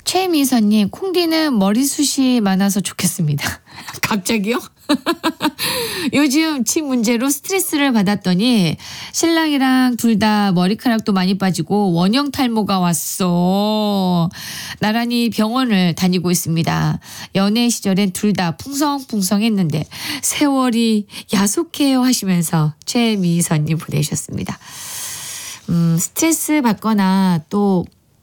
최미선님, 콩디는 머리숱이 많아서 좋겠습니다. 갑자기요? 요즘 치 문제로 스트레스를 받았더니 신랑이랑 둘 다 머리카락도 많이 빠지고 원형 탈모가 왔어. 나란히 병원을 다니고 있습니다. 연애 시절엔 둘 다 풍성풍성했는데 세월이 야속해요 하시면서 최미선님 보내셨습니다. 스트레스 받거나 또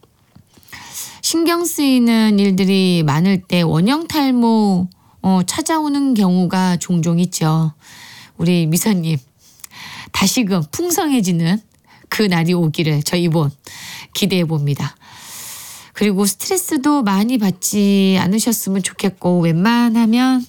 신경 쓰이는 일들이 많을 때 원형 탈모 찾아오는 경우가 종종 있죠. 우리 미선님 다시금 풍성해지는 그 날이 오기를 저희 본 기대해 봅니다. 그리고 스트레스도 많이 받지 않으셨으면 좋겠고 웬만하면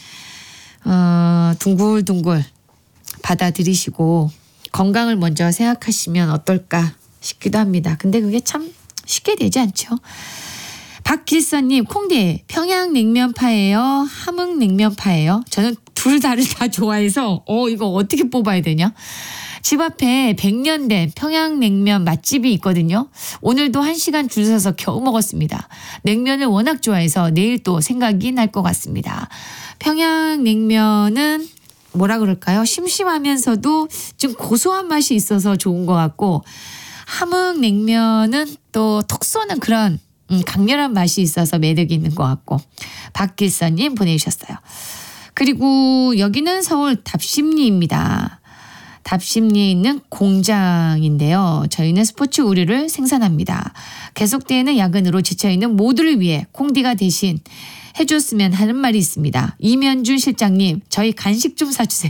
둥글둥글 받아들이시고 건강을 먼저 생각하시면 어떨까 싶기도 합니다. 근데 그게 참 쉽게 되지 않죠. 박길선님, 콩디 평양냉면파예요? 함흥냉면파예요? 저는 둘 다를 다 좋아해서 이거 어떻게 뽑아야 되냐? 집 앞에 100년 된 평양냉면 맛집이 있거든요. 오늘도 1시간 줄 서서 겨우 먹었습니다. 냉면을 워낙 좋아해서 내일 또 생각이 날 것 같습니다. 평양냉면은 뭐라 그럴까요? 심심하면서도 좀 고소한 맛이 있어서 좋은 것 같고 함흥냉면은 또 톡 쏘는 그런 강렬한 맛이 있어서 매력이 있는 것 같고 박길선님 보내주셨어요. 그리고 여기는 서울 답심리입니다. 답심리에 있는 공장인데요. 저희는 스포츠 의류를 생산합니다. 계속되는 야근으로 지쳐있는 모두를 위해 콩디가 대신 해줬으면 하는 말이 있습니다. 이면준 실장님, 저희 간식 좀 사주세요.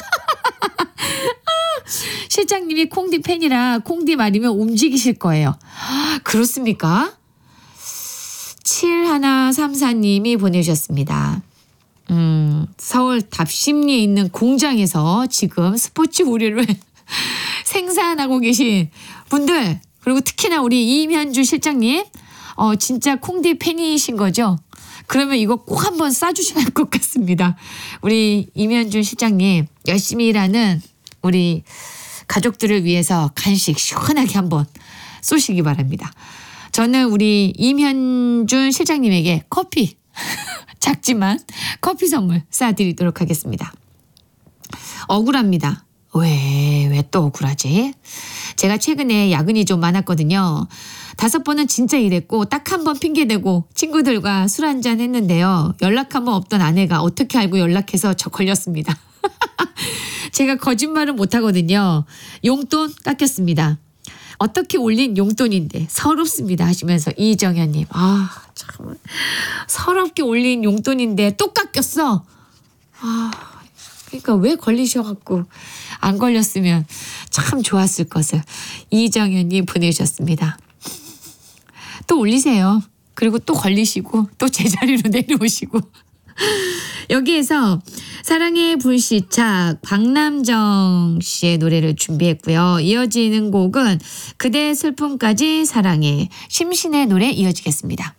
실장님이 콩디 팬이라 콩디 말이면 움직이실 거예요. 그렇습니까? 7134님이 보내주셨습니다. 서울 답심리에 있는 공장에서 지금 스포츠 의류를 생산하고 계신 분들 그리고 특히나 우리 이면주 실장님 진짜 콩디 팬이신 거죠? 그러면 이거 꼭 한번 싸주셔야 할 것 같습니다. 우리 이면준 실장님 열심히 일하는 우리 가족들을 위해서 간식 시원하게 한번 쏘시기 바랍니다. 저는 우리 임현준 실장님에게 커피 작지만 커피 선물 쏴드리도록 하겠습니다. 억울합니다. 왜 또 억울하지? 제가 최근에 야근이 좀 많았거든요. 5번은 진짜 일했고 딱 한 번 핑계대고 친구들과 술 한잔 했는데요. 연락 한 번 없던 아내가 어떻게 알고 연락해서 저 걸렸습니다. 제가 거짓말은 못하거든요. 용돈 깎였습니다. 어떻게 올린 용돈인데 서럽습니다 하시면서 이정현님 참 서럽게 올린 용돈인데 또 깎였어. 그러니까 왜 걸리셔갖고 안 걸렸으면 참 좋았을 것을 이정현님 보내주셨습니다. 또 올리세요. 그리고 또 걸리시고 또 제자리로 내려오시고 여기에서 사랑의 불시착 박남정 씨의 노래를 준비했고요. 이어지는 곡은 그대 슬픔까지 사랑해 심신의 노래 이어지겠습니다.